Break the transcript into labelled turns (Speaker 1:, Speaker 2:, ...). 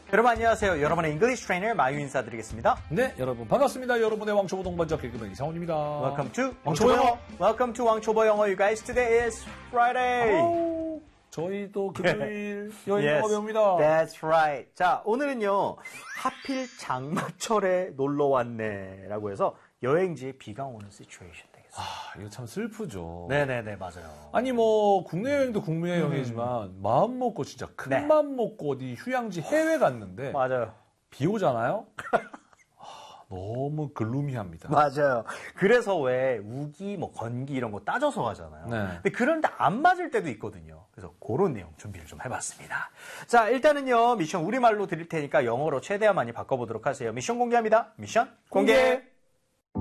Speaker 1: 여러분 안녕하세요. 여러분의 잉글리시 트레이너 마유 인사드리겠습니다.
Speaker 2: 네, 여러분 반갑습니다. 여러분의 왕초보 동반자 개그맨 이상훈입니다.
Speaker 1: Welcome to
Speaker 2: 왕초보 영어.
Speaker 1: Welcome to 왕초보 영어. You guys, today is Friday.
Speaker 2: 저희도 금요일 여행
Speaker 1: Yes,
Speaker 2: 영어 배웁니다.
Speaker 1: That's right. 자, 오늘은요. 하필 장마철에 놀러 왔네라고 해서 여행지에 비가 오는 시츄에이션 되겠습니다.
Speaker 2: 이거 참 슬프죠.
Speaker 1: 네네네, 맞아요.
Speaker 2: 아니 뭐 국내 여행도 국내 여행이지만 마음 먹고 진짜 큰
Speaker 1: 네.
Speaker 2: 맘 먹고 어디 휴양지 해외 갔는데
Speaker 1: 맞아요.
Speaker 2: 비 오잖아요. 너무 글루미합니다.
Speaker 1: 맞아요. 그래서 왜 우기, 뭐 건기 이런 거 따져서 가잖아요.
Speaker 2: 네.
Speaker 1: 근데 그런데 안 맞을 때도 있거든요. 그래서 그런 내용 준비를 좀 해봤습니다. 자, 일단은요 미션 우리말로 드릴 테니까 영어로 최대한 많이 바꿔보도록 하세요. 미션 공개합니다. 미션 공개.